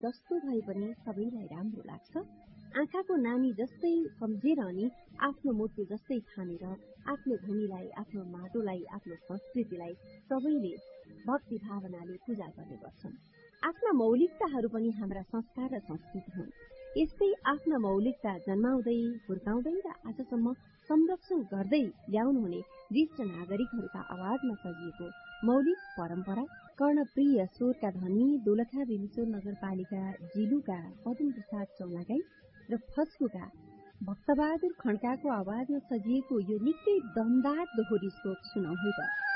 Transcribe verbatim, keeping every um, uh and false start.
जस्तो भए पनि सबैलाई राम्रो लाग्छ। आँखाको नानी जस्तै सम्झेर अनि आफ्नो मूर्ति जस्तै ठानेर आफ्नो भूमिलाई, आफ्नो माटोलाई, आफ्नो संस्कृतिलाई सबैले भक्ति भावनाले पूजा गर्ने गर्छन्। आफ्ना मौलिकताहरू पनि हाम्रा संस्कार र संस्कृति हुन्। यस्तै आफ्ना मौलिकता जन्माउँदै, हुर्काउँदै र आजसम्म संरक्षण गर्दै ल्याउनुहुने ज्येष्ठ नागरिकहरूका आवाजमा सजिएको मौलिक परम्परा कर्णप्रिय स्वरका धनी दोलखा बेलुचौर नगरपालिका जिलुका पदम प्रसाद चौलागाई र फस्कुका भक्तबहादुर खड्काको आवाजमा सजिएको यो निकै दमदार दोहोरी स्रोत सुनाउँ है त।